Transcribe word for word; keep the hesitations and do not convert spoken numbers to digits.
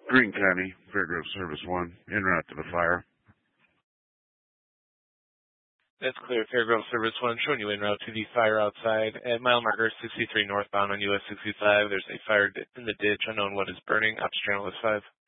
Green County, Fairgrove Service one, en route to the fire. That's clear. Fairgrove Service one, showing you en route to the fire outside at mile marker sixty-three northbound on U S sixty-five. There's a fire in the ditch, unknown what is burning. Ops channel is five.